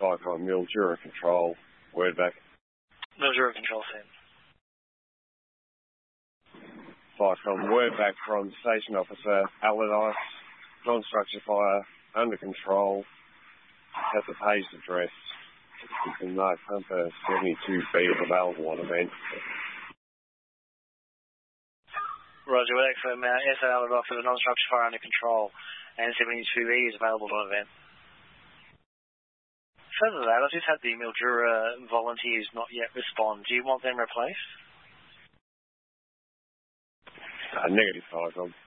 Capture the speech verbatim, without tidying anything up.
Cyclone Mildura Control, word back. Mildura Control, send. Cyclone, word back from Station Officer Allardyce, non-structure fire, under control, at the page address. You can note Hunter seventy-two B is available on event. Roger, with X M, uh, S A Allardyce for the non-structure fire under control, and seventy-two B is available on event. Further to that, I just had the Mildura volunteers not yet respond. Do you want them replaced? Uh, negative, Cyclone.